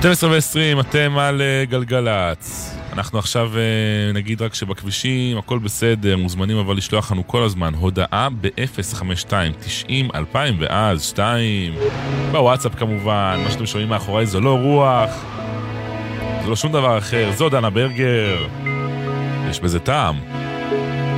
12:20, אתם על גלגלץ. אנחנו עכשיו נגיד רק שבכבישים הכל בסדר, מוזמנים אבל לשלוח לנו כל הזמן הודעה ב-052-90-2000 ואז 2 בוואטסאפ כמובן. מה שאתם שומעים מאחורי זו לא רוח, זה לא שום דבר אחר, זו דנה ברגר, יש בזה טעם.